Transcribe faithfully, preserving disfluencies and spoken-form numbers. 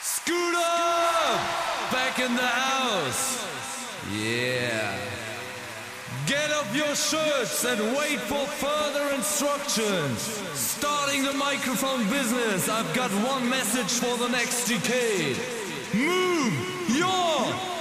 Scooter! Back in the house! Yeah. Get up your shirts and wait for further instructions. Starting the microphone business, I've got one message for the next decade. Move your